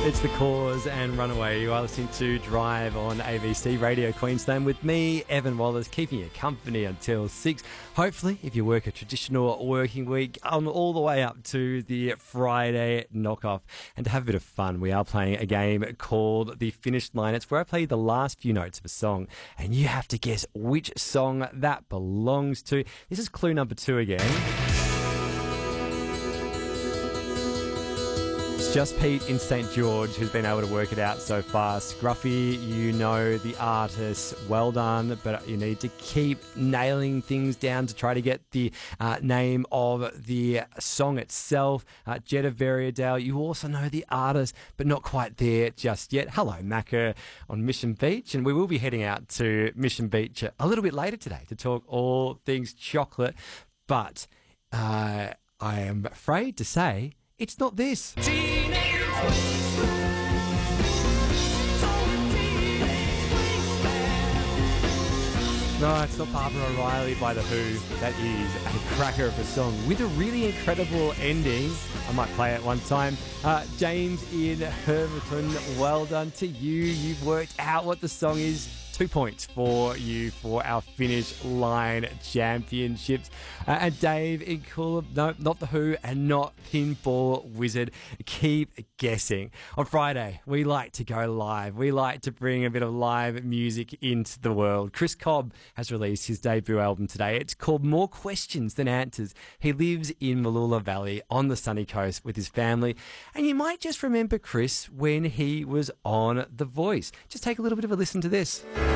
It's The Cause and Runaway. You are listening to Drive on ABC Radio Queensland with me, Evan Wallace, keeping you company until 6. Hopefully, if you work a traditional working week, all the way up to the Friday knockoff. And to have a bit of fun, we are playing a game called The Finish Line. It's where I play the last few notes of a song, and you have to guess which song that belongs to. This is clue number 2 again. Just Pete in St. George who's been able to work it out so far. Scruffy, you know the artist. Well done, but you need to keep nailing things down to try to get the name of the song itself. Jetta Variadale, you also know the artist, but not quite there just yet. Hello, Macca on Mission Beach, and we will be heading out to Mission Beach a little bit later today to talk all things chocolate, but I am afraid to say it's not this. No, it's not Barbara O'Reilly by The Who. That is a cracker of a song with a really incredible ending. I might play it one time. James in Herberton, well done to you. You've worked out what the song is. 2 points for you for our Finish Line Championships. And Dave in Coolum, no, not The Who and not Pinball Wizard. Keep guessing. On Friday, we like to go live. We like to bring a bit of live music into the world. Chris Cobb has released his debut album today. It's called More Questions Than Answers. He lives in Mooloolah Valley on the sunny coast with his family. And you might just remember Chris when he was on The Voice. Just take a little bit of a listen to this.